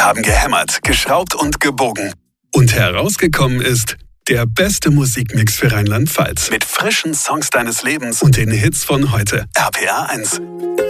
Wir haben gehämmert, geschraubt und gebogen. Und herausgekommen ist der beste Musikmix für Rheinland-Pfalz. Mit frischen Songs deines Lebens und den Hits von heute. RPR 1.